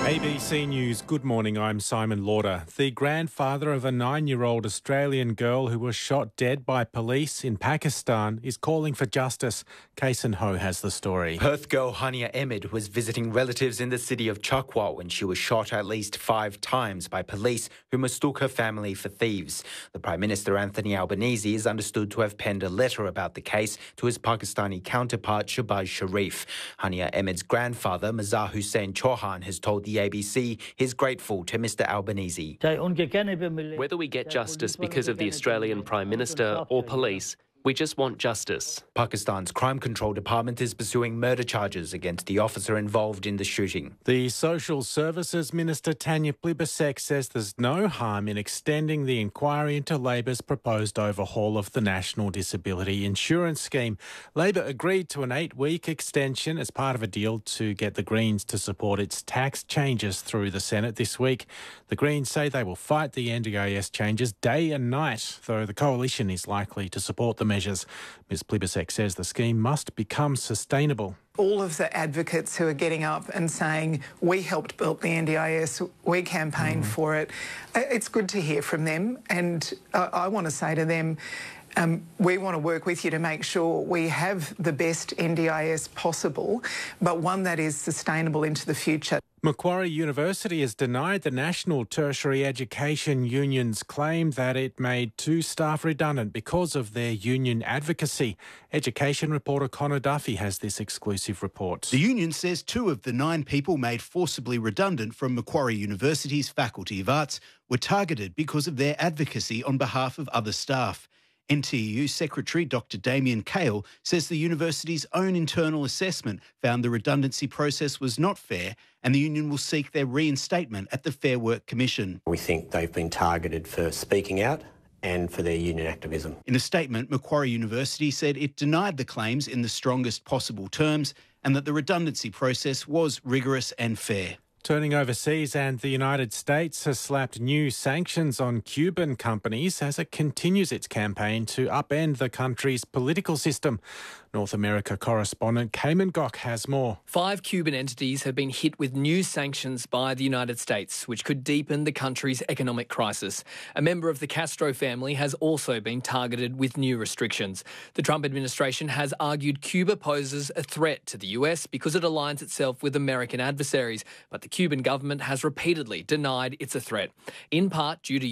ABC News, good morning, I'm Simon Lauder. The grandfather of a 9-year-old Australian girl who was shot dead by police in Pakistan is calling for justice. Kason Ho has the story. Perth girl Hania Ahmed was visiting relatives in the city of Chakwa when she was shot at least 5 times by police who mistook her family for thieves. The Prime Minister Anthony Albanese is understood to have penned a letter about the case to his Pakistani counterpart Shahbaz Sharif. Hania Ahmed's grandfather Mazhar Hussain Chauhan has told the ABC he's grateful to Mr Albanese. Whether we get justice because of the Australian Prime Minister or police, we just want justice. Pakistan's Crime Control Department is pursuing murder charges against the officer involved in the shooting. The Social Services Minister Tanya Plibersek says there's no harm in extending the inquiry into Labor's proposed overhaul of the National Disability Insurance Scheme. Labor agreed to an 8-week extension as part of a deal to get the Greens to support its tax changes through the Senate this week. The Greens say they will fight the NDIS changes day and night, though the coalition is likely to support the measures. Ms Plibersek says the scheme must become sustainable. All of the advocates who are getting up and saying, we helped build the NDIS, we campaigned for it, it's good to hear from them. And I want to say to them, we want to work with you to make sure we have the best NDIS possible, but one that is sustainable into the future. Macquarie University has denied the National Tertiary Education Union's claim that it made 2 staff redundant because of their union advocacy. Education reporter Connor Duffy has this exclusive report. The union says 2 of the 9 people made forcibly redundant from Macquarie University's Faculty of Arts were targeted because of their advocacy on behalf of other staff. NTEU Secretary Dr Damien Cale says the university's own internal assessment found the redundancy process was not fair and the union will seek their reinstatement at the Fair Work Commission. We think they've been targeted for speaking out and for their union activism. In a statement, Macquarie University said it denied the claims in the strongest possible terms and that the redundancy process was rigorous and fair. Turning overseas, and the United States has slapped new sanctions on Cuban companies as it continues its campaign to upend the country's political system. North America correspondent Cayman Gok has more. 5 Cuban entities have been hit with new sanctions by the United States, which could deepen the country's economic crisis. A member of the Castro family has also been targeted with new restrictions. The Trump administration has argued Cuba poses a threat to the US because it aligns itself with American adversaries, but the Cuban government has repeatedly denied it's a threat, in part due to